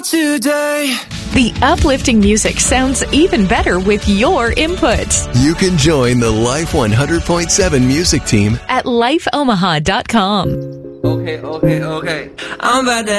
today. The uplifting music sounds even better with your input. You can join the Life 100.7 music team at lifeomaha.com. Okay. I'm about to